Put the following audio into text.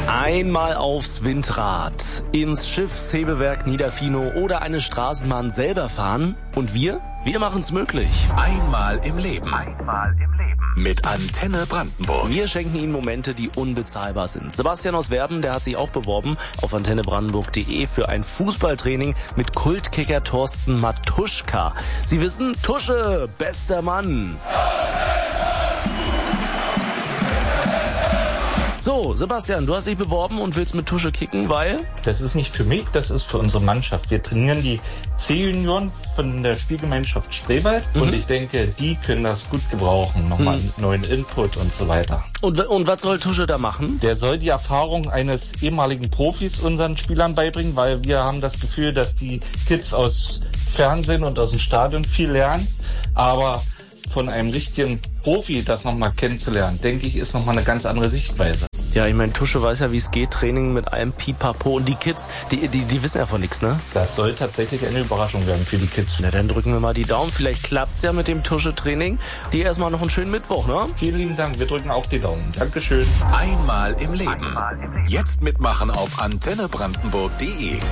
Einmal aufs Windrad, ins Schiffshebewerk Niederfino oder eine Straßenbahn selber fahren. Und wir machen's möglich. Einmal im Leben. Mit Antenne Brandenburg. Wir schenken Ihnen Momente, die unbezahlbar sind. Sebastian aus Werben, der hat sich auch beworben auf antennebrandenburg.de für ein Fußballtraining mit Kultkicker Thorsten Matuschka. Sie wissen, Tusche, bester Mann. So, Sebastian, du hast dich beworben und willst mit Tusche kicken, weil? Das ist nicht für mich, das ist für unsere Mannschaft. Wir trainieren die C-Junioren von der Spielgemeinschaft Spreewald und ich denke, die können das gut gebrauchen. Nochmal einen neuen Input und so weiter. Und was soll Tusche da machen? Der soll die Erfahrung eines ehemaligen Profis unseren Spielern beibringen, weil wir haben das Gefühl, dass die Kids aus Fernsehen und aus dem Stadion viel lernen, aber von einem richtigen Profi das nochmal kennenzulernen, denke ich, ist nochmal eine ganz andere Sichtweise. Ja, ich meine, Tusche weiß ja, wie es geht, Training mit allem Pipapo. Und die Kids, die wissen ja von nichts, ne? Das soll tatsächlich eine Überraschung werden für die Kids. Na, dann drücken wir mal die Daumen. Vielleicht klappt's ja mit dem Tusche-Training. Die erstmal noch einen schönen Mittwoch, ne? Vielen lieben Dank, wir drücken auch die Daumen. Dankeschön. Einmal im Leben. Jetzt mitmachen auf antennebrandenburg.de.